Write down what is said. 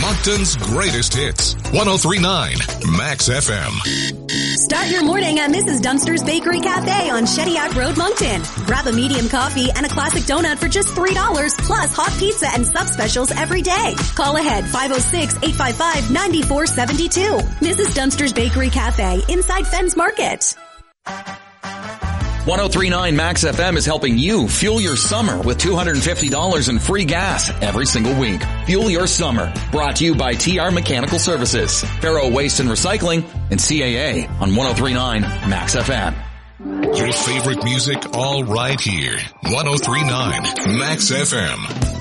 Moncton's greatest hits. 103.9 Max FM. Start your morning at Mrs. Dunster's Bakery Cafe on Shediac Road, Moncton. Grab a medium coffee and a classic donut for just $3, plus hot pizza and sub specials every day. Call ahead 506-855-9472. Mrs. Dunster's Bakery Cafe inside Fens Market. 103.9 Max FM is helping you fuel your summer with $250 in free gas every single week. Fuel your summer. Brought to you by TR Mechanical Services, Faro Waste and Recycling, and CAA on 103.9 Max FM. Your favorite music all right here. 103.9 Max FM.